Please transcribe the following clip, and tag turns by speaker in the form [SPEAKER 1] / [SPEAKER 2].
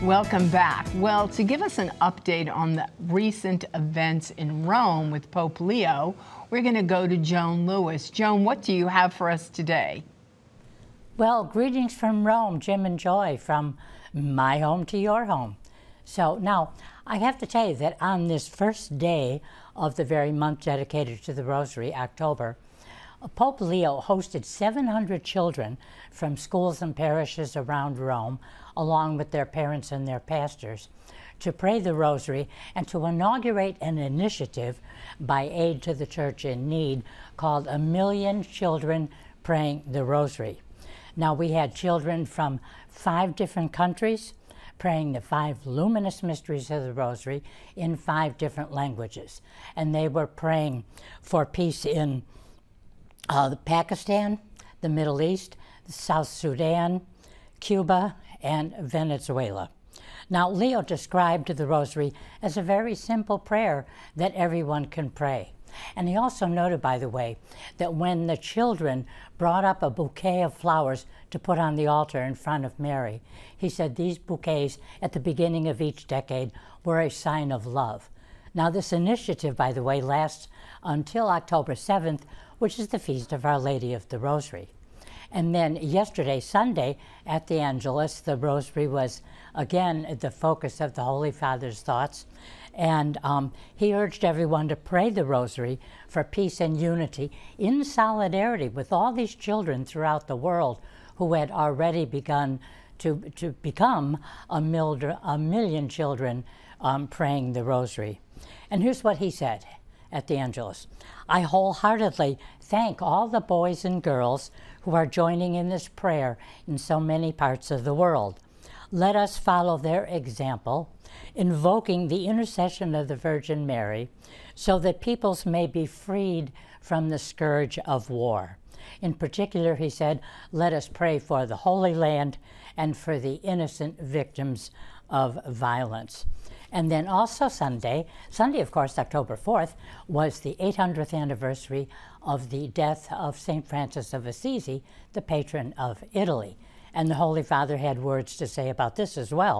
[SPEAKER 1] Welcome back. Well, to give us an update on the recent events in Rome with Pope Leo, we're going to go to Joan Lewis. Joan, what do you have for us today?
[SPEAKER 2] Well, greetings from Rome, Jim and Joy, from my home to your home. So now, I have to tell you that on this first day of the very month dedicated to the Rosary, October, Pope Leo hosted 700 children from schools and parishes around Rome, along with their parents and their pastors, to pray the Rosary and to inaugurate an initiative by Aid to the Church in Need called A Million Children Praying the Rosary. Now, we had children from 5 different countries praying the 5 luminous mysteries of the Rosary in 5 different languages. And they were praying for peace in Pakistan, the Middle East, South Sudan, Cuba, and Venezuela. Now, Leo described the Rosary as a very simple prayer that everyone can pray. And he also noted, by the way, that when the children brought up a bouquet of flowers to put on the altar in front of Mary, he said these bouquets at the beginning of each decade were a sign of love. Now, this initiative, by the way, lasts until October 7th, which is the feast of Our Lady of the Rosary. And then yesterday, Sunday, at the Angelus, the Rosary was again the focus of the Holy Father's thoughts. And he urged everyone to pray the Rosary for peace and unity in solidarity with all these children throughout the world who had already begun to become a million children praying the Rosary. And here's what he said at the Angelus. I wholeheartedly thank all the boys and girls who are joining in this prayer in so many parts of the world. Let us follow their example, invoking the intercession of the Virgin Mary, so that peoples may be freed from the scourge of war. In particular, he said, let us pray for the Holy Land and for the innocent victims of violence. And then also Sunday, of course, October 4th, was the 800th anniversary of the death of St. Francis of Assisi, the patron of Italy. And the Holy Father had words to say about this as well.